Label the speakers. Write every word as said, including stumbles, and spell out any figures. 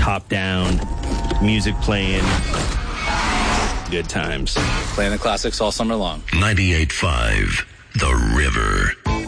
Speaker 1: top down, music playing, good times.
Speaker 2: Playing the classics all summer long.
Speaker 3: ninety-eight point five The River.